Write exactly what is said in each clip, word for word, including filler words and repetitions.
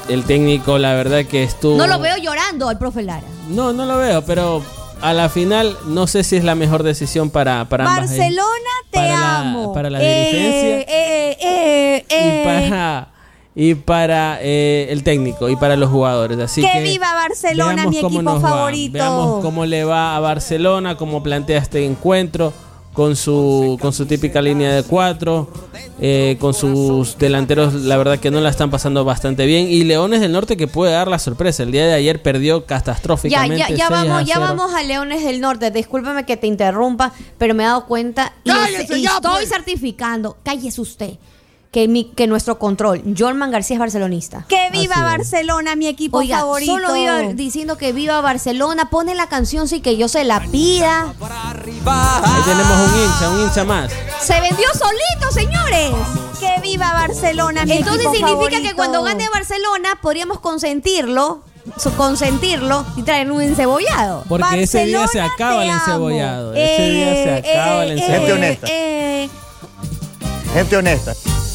el técnico, la verdad que estuvo... No lo veo llorando al profe Lara. No, no lo veo, pero a la final no sé si es la mejor decisión para, para ambas. Barcelona, te para amo. La, para la eh, dirigencia. Eh, eh, eh, y para, y para eh, el técnico y para los jugadores. Así que, que viva Barcelona, mi equipo favorito. Va. Veamos cómo le va a Barcelona, cómo plantea este encuentro. Con su, con su típica línea de cuatro, eh, con sus delanteros, la verdad que no la están pasando bastante bien. Y Leones del Norte que puede dar la sorpresa. El día de ayer perdió catastróficamente. Ya, ya, ya vamos, ya vamos a Leones del Norte. Discúlpeme que te interrumpa, pero me he dado cuenta y, ¡Cállese y ya, estoy pues! certificando. Cállese usted. Que, mi, que nuestro control, Jorman García es barcelonista. Que viva Barcelona, mi equipo Oiga, favorito. Solo viva diciendo que viva Barcelona. Pone la canción sin que yo se la pida. Ahí tenemos un hincha, un hincha más. Se vendió solito, señores. Que viva Barcelona, mi Entonces equipo significa favorito. que cuando gane Barcelona podríamos consentirlo, consentirlo y traer un encebollado. Porque Barcelona, ese día se acaba el encebollado. Ese eh, día se acaba eh, el Gente encebollado. honesta. Eh, Gente honesta.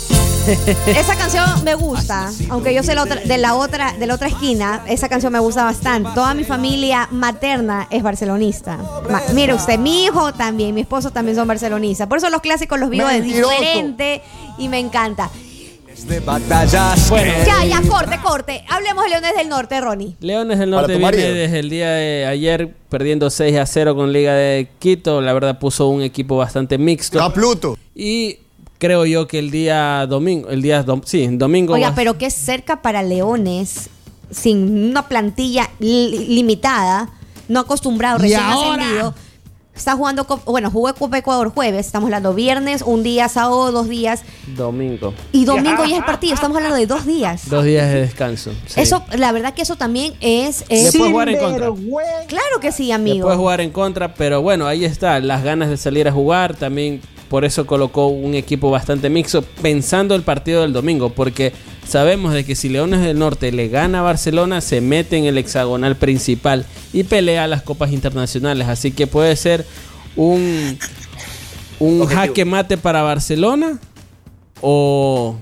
esa canción me gusta, aunque yo sé la otra, de la otra de la otra esquina, esa canción me gusta bastante. Toda mi familia materna es barcelonista. Ma, mire usted, mi hijo también, mi esposo también son barcelonistas. Por eso los clásicos los vivo de Mentiroso. diferente y me encanta. Bueno, Ya, ya, corte, corte. Hablemos de Leones del Norte, Ronnie. Leones del Norte Para tu viene marido. desde el día de ayer perdiendo seis a cero con Liga de Quito. La verdad puso un equipo bastante mixto. Capluto. Y creo yo que el día domingo, el día dom- sí, domingo. Oiga, va- pero qué cerca para Leones, sin una plantilla li- limitada, no acostumbrado, ¿Y recién ahora? ascendido. Está jugando, co- bueno, jugó Copa Ecuador jueves, estamos hablando viernes, un día, sábado, dos días, Domingo. y domingo ya es el partido, estamos hablando de dos días. Dos días de descanso. Sí. Eso, la verdad que eso también es... Le es puede jugar en contra. claro que sí, Le amigo. puede jugar en contra, pero bueno, ahí está, las ganas de salir a jugar. También por eso colocó un equipo bastante mixto, pensando el partido del domingo, porque sabemos de que si Leones del Norte le gana a Barcelona, se mete en el hexagonal principal y pelea las copas internacionales. Así que puede ser un, un Objetivo. jaque mate para Barcelona o,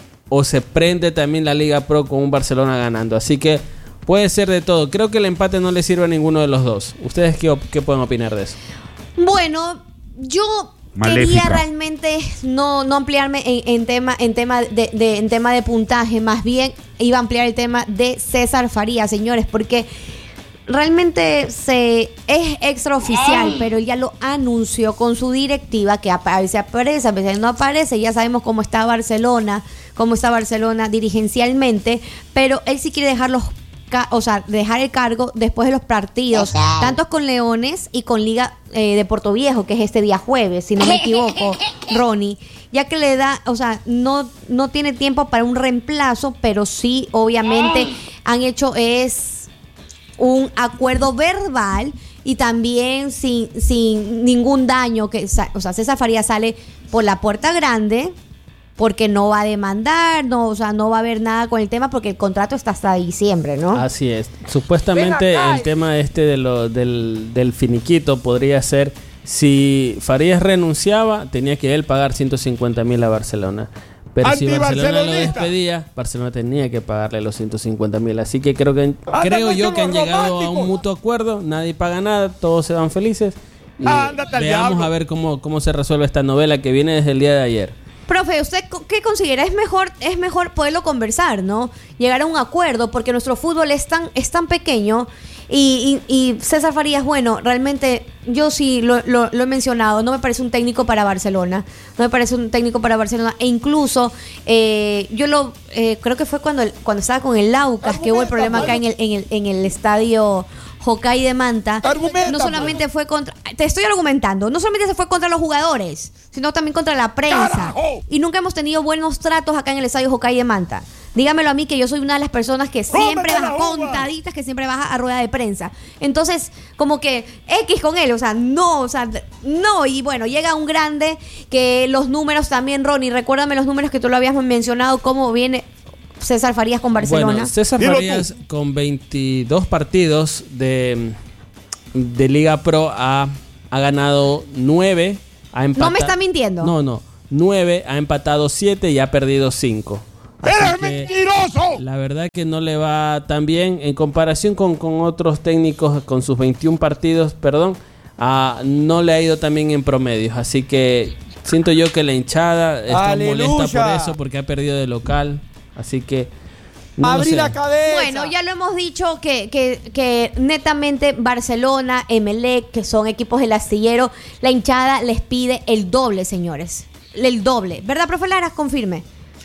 o se prende también la Liga Pro con un Barcelona ganando. Así que puede ser de todo. Creo que el empate no le sirve a ninguno de los dos. ¿Ustedes qué, op- qué pueden opinar de eso? Bueno, yo Maléfica. quería realmente no, no ampliarme en, en tema en tema de, de- en tema de puntaje, más bien iba a ampliar el tema de César Farías, señores, porque realmente se es extraoficial, pero él ya lo anunció con su directiva, que a veces aparece, a veces no aparece. Ya sabemos cómo está Barcelona, cómo está Barcelona dirigencialmente, pero él sí quiere dejar los ca- o sea, dejar el cargo después de los partidos, tanto con Leones y con Liga eh, de Puerto Viejo, que es este día jueves, si no me equivoco, Ronnie, ya que le da, o sea, no, no tiene tiempo para un reemplazo, pero sí, obviamente, han hecho es un acuerdo verbal y también sin, sin ningún daño, que, o sea, César Farías sale por la puerta grande, porque no va a demandar, no, o sea, no va a haber nada con el tema porque el contrato está hasta diciembre, ¿no? Así es. Supuestamente el tema este de lo, del, del finiquito podría ser si Farías renunciaba, tenía que él pagar ciento cincuenta mil a Barcelona. Pero si Barcelona lo Antibarcelonista. despedía, Barcelona tenía que pagarle los ciento cincuenta mil. Así que creo que creo yo que han llegado a un mutuo acuerdo, nadie paga nada, todos se van felices. Y Ándate al veamos diablo. a ver cómo, cómo se resuelve esta novela que viene desde el día de ayer. Profe, ¿usted co- qué considera? Es mejor, es mejor poderlo conversar, ¿no? Llegar a un acuerdo, porque nuestro fútbol es tan, es tan pequeño. Y, y, y César Farías, bueno, realmente yo sí lo, lo, lo he mencionado, no me parece un técnico para Barcelona, no me parece un técnico para Barcelona, e incluso eh, yo lo eh, creo que fue cuando el- cuando estaba con el Laucas, que hubo el problema acá en el, en el, en el estadio Hokkaido de Manta. Argumenta, No solamente fue contra, te estoy argumentando, no solamente se fue contra los jugadores, sino también contra la prensa. ¡Carajo! Y nunca hemos tenido buenos tratos acá en el estadio Hokkaido de Manta. Dígamelo a mí, que yo soy una de las personas que siempre ¡Rómpete la baja, uva! contaditas, que siempre baja a rueda de prensa. Entonces, como que X con él, o sea, no, o sea, no. Y bueno, llega un grande que los números también, Ronnie, recuérdame los números que tú lo habías mencionado, cómo viene César Farías con Barcelona. Bueno, César Dilo Farías con veintidós partidos de, de Liga Pro ha, ha ganado nueve, ha empatado. No me está mintiendo. No, no. nueve, ha empatado siete y ha perdido cinco. ¡Eres mentiroso! La verdad que no le va tan bien en comparación con, con otros técnicos con sus veintiún partidos, perdón, uh, no le ha ido tan bien en promedios. Así que siento yo que la hinchada está ¡Aleluya! molesta por eso, porque ha perdido de local. Así que no ¡Abrí sé. la cabeza! Bueno, ya lo hemos dicho que, que, que netamente Barcelona, Emelec, que son equipos del astillero, la hinchada les pide el doble, señores. El doble. ¿Verdad, profe Lara? Confirme.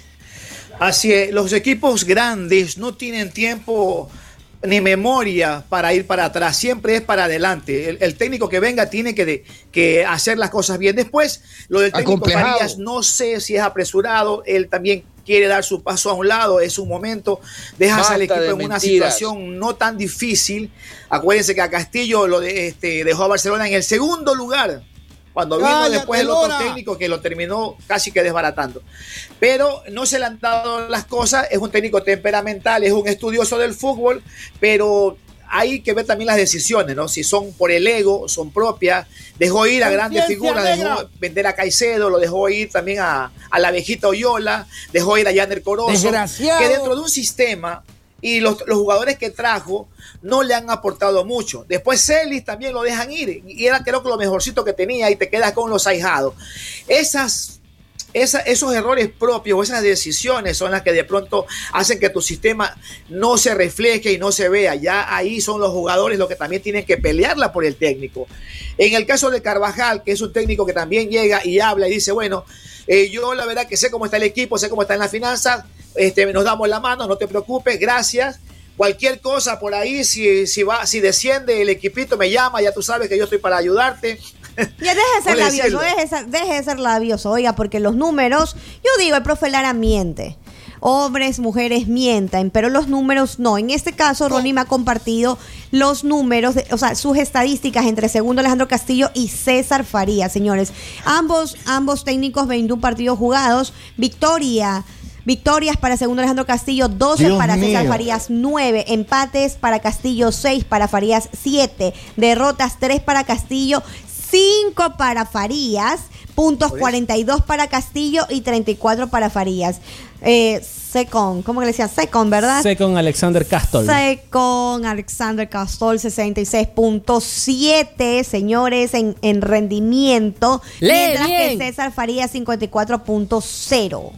Así es, los equipos grandes no tienen tiempo ni memoria para ir para atrás, siempre es para adelante. El, el técnico que venga tiene que, de, que hacer las cosas bien. Después, lo del técnico Farías, no sé si es apresurado, él también quiere dar su paso a un lado, es un momento, dejas al equipo en una situación no tan difícil. Acuérdense que a Castillo lo de, este, dejó a Barcelona en el segundo lugar, cuando vino Cállate, después el otro Lora. técnico que lo terminó casi que desbaratando. Pero no se le han dado las cosas, es un técnico temperamental, es un estudioso del fútbol, pero hay que ver también las decisiones, ¿no? Si son por el ego, son propias. Dejó ir a grandes figuras, dejó vender a Caicedo, lo dejó ir también a, a la viejita Oyola, dejó ir a Yander Corozo. Desgraciado. Que dentro de un sistema, y los, los jugadores que trajo no le han aportado mucho. Después Celis también lo dejan ir, y era creo que lo mejorcito que tenía, y te quedas con los ahijados. Esas... Esa, esos errores propios, esas decisiones son las que de pronto hacen que tu sistema no se refleje y no se vea. Ya ahí son los jugadores los que también tienen que pelearla por el técnico. En el caso de Carvajal, que es un técnico que también llega y habla y dice, bueno, eh, yo la verdad que sé cómo está el equipo, sé cómo está en las finanzas, este, nos damos la mano, no te preocupes, gracias. Cualquier cosa por ahí, si, si, va, si desciende el equipito, me llama, ya tú sabes que yo estoy para ayudarte. Ya deje de ser labioso, deje de ser, deje de ser labioso, oiga, porque los números, yo digo, el profe Lara miente. Hombres, mujeres mienten, pero los números no. En este caso, Ronnie me ha compartido los números, de, o sea, sus estadísticas entre segundo Alejandro Castillo y César Farías, señores. Ambos, ambos técnicos, veintiún partidos jugados, victoria. Victorias para segundo Alejandro Castillo, doce Dios para mío. César Farías, nueve. Empates para Castillo, seis para Farías, siete. Derrotas, tres para Castillo, cinco para Farías. Puntos, cuarenta y dos para Castillo y treinta y cuatro para Farías. Eh, second, ¿cómo que le decían? Second, ¿verdad? Second Alexander Castol. Second Alexander Castol, sesenta y seis punto siete, señores, en, en rendimiento. ¡Lee mientras bien! que César Farías, cincuenta y cuatro punto cero.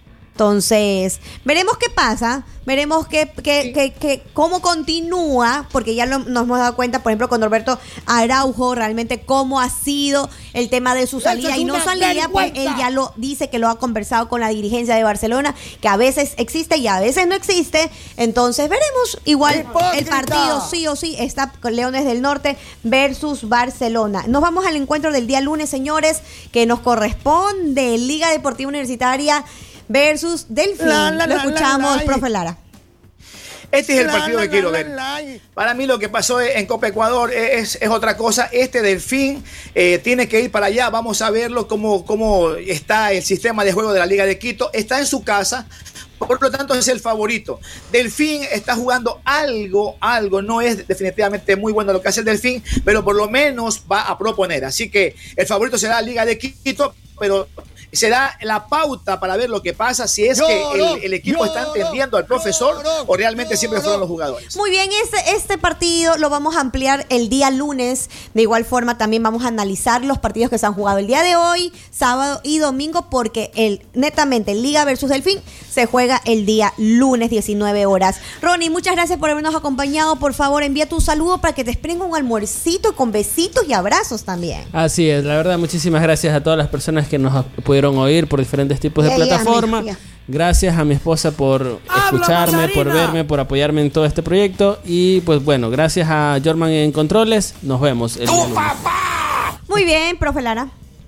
Entonces, veremos qué pasa, veremos qué, qué, qué, qué, cómo continúa, porque ya lo, nos hemos dado cuenta, por ejemplo, con Norberto Araujo, realmente cómo ha sido el tema de su salida y no salida, pues él ya lo dice que lo ha conversado con la dirigencia de Barcelona, que a veces existe y a veces no existe. Entonces, veremos igual ¡hipócrita! El partido sí o sí está con Leones del Norte versus Barcelona. Nos vamos al encuentro del día lunes, señores, que nos corresponde Liga Deportiva Universitaria versus Delfín. La, la, lo escuchamos, la, la, la, profe Lara. Este es el partido que quiero ver. Para mí lo que pasó en Copa Ecuador es, es otra cosa. Este Delfín eh, tiene que ir para allá. Vamos a verlo cómo, cómo está el sistema de juego de la Liga de Quito. Está en su casa, por lo tanto es el favorito. Delfín está jugando algo, algo. No es definitivamente muy bueno lo que hace el Delfín, pero por lo menos va a proponer. Así que el favorito será la Liga de Quito, pero será la pauta para ver lo que pasa, si es yo, que el, el equipo yo, está entendiendo al profesor yo, o realmente yo, siempre fueron los jugadores. Muy bien, este, este partido lo vamos a ampliar el día lunes. De igual forma también vamos a analizar los partidos que se han jugado el día de hoy, sábado y domingo, porque el netamente Liga versus Delfín se juega el día lunes, diecinueve horas. Ronnie, muchas gracias por habernos acompañado. Por favor, envía tu saludo para que te esperen un almuercito con besitos y abrazos también. Así es, la verdad, muchísimas gracias a todas las personas que nos pudieron oír por diferentes tipos de yeah, plataformas. Yeah, gracias a mi esposa por escucharme, Habla, por verme, por apoyarme en todo este proyecto. Y pues bueno, gracias a Jorman en Controles. Nos vemos el día lunes. Muy bien, profe Lara.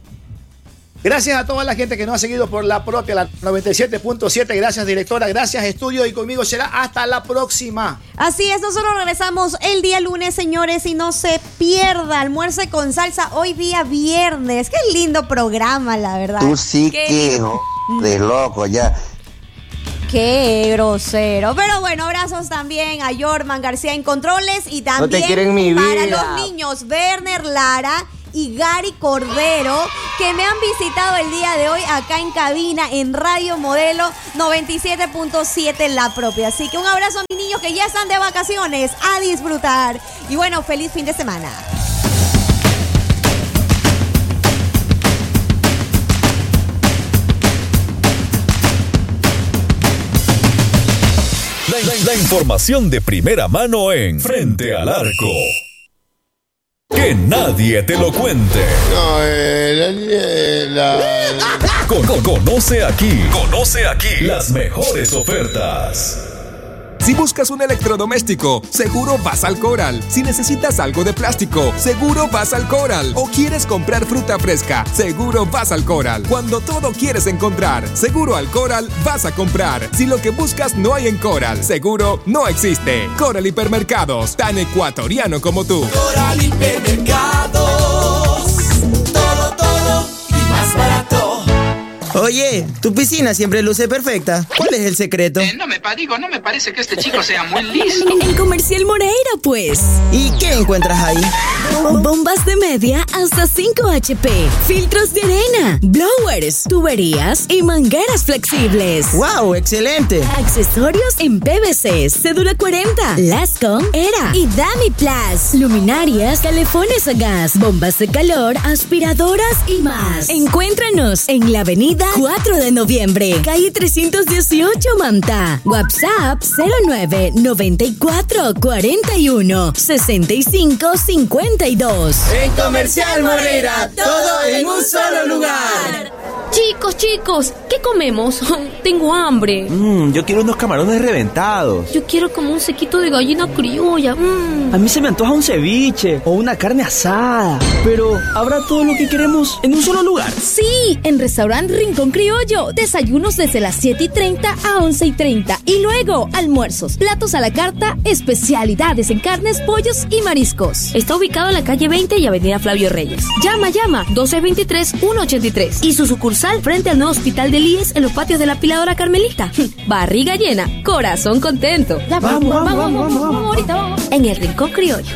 Gracias a toda la gente que nos ha seguido por la propia, la noventa y siete punto siete. Gracias, directora. Gracias, estudio. Y conmigo será hasta la próxima. Así es, nosotros regresamos el día lunes, señores. Y no se pierda, almuerce con salsa hoy día viernes. Qué lindo programa, la verdad. Tú sí Qué que de loco ya. Qué grosero. Pero bueno, abrazos también a Jorman García en Controles. Y también no te quieren mi vida. Para los niños, Werner Lara y Gary Cordero, que me han visitado el día de hoy acá en cabina en Radio Modelo noventa y siete punto siete La Propia. Así que un abrazo a mis niños que ya están de vacaciones, a disfrutar. Y bueno, feliz fin de semana. La, la, la información de primera mano en Frente al Arco. Que nadie te lo cuente. No, eh, la, la... Con, con, conoce aquí, conoce aquí las mejores ofertas. Si buscas un electrodoméstico, seguro vas al Coral. Si necesitas algo de plástico, seguro vas al Coral. O quieres comprar fruta fresca, seguro vas al Coral. Cuando todo quieres encontrar, seguro al Coral vas a comprar. Si lo que buscas no hay en Coral, seguro no existe. Coral Hipermercados, tan ecuatoriano como tú. Coral Hipermercados, todo, todo y más barato. Oye, tu piscina siempre luce perfecta. ¿Cuál es el secreto? Eh, no me digo, no me parece que este chico sea muy listo. En Comercial Moreira, pues. ¿Y qué encuentras ahí? Bombas de media hasta cinco hache pe, filtros de arena, blowers, tuberías y mangueras flexibles. ¡Wow! ¡Excelente! Accesorios en pe ve ce, cédula cuarenta, Lascom, Era y Dami Plus. Luminarias, calefones a gas, bombas de calor, aspiradoras y más. Encuéntranos en la avenida cuatro de noviembre, calle trescientos dieciocho, Manta. WhatsApp cero nueve noventa y cuatro cuarenta y uno sesenta y cinco cincuenta y dos. En Comercial Moreira, todo en un solo lugar. Chicos, chicos, ¿qué comemos? Tengo hambre. Mmm, yo quiero unos camarones reventados. Yo quiero como un sequito de gallina criolla. Mm. A mí se me antoja un ceviche o una carne asada. Pero, ¿habrá todo lo que queremos en un solo lugar? Sí, en Restaurante Rincón Criollo. Desayunos desde las siete y treinta a once y treinta. Y luego, almuerzos, platos a la carta, especialidades en carnes, pollos y mariscos. Está ubicado en la calle veinte y avenida Flavio Reyes. Llama, llama, doce veintitrés, ciento ochenta y tres. Y su sucursal frente al nuevo hospital del I E S en los patios de la Piladora Carmelita. Barriga llena, corazón contento. Ya, vamos, vamos, vamos, vamos, vamos, vamos, ahorita vamos. En el Rincón Criollo.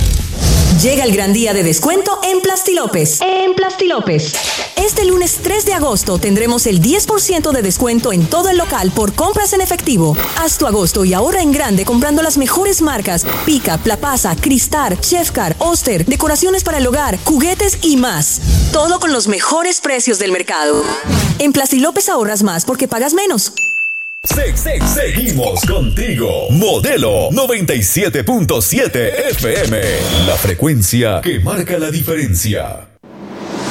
Llega el gran día de descuento en Plastilópez. En Plastilópez. Este lunes tres de agosto tendremos el diez por ciento de descuento en todo el local por compras en efectivo. Haz tu agosto y ahorra en grande comprando las mejores marcas: Pica, Plapasa, Cristar, Chefcar, Oster, decoraciones para el hogar, juguetes y más. Todo con los mejores precios del mercado. En Plastilópez ahorras más porque pagas menos. Se, se, seguimos contigo. Modelo noventa y siete punto siete efe eme. La frecuencia que marca la diferencia.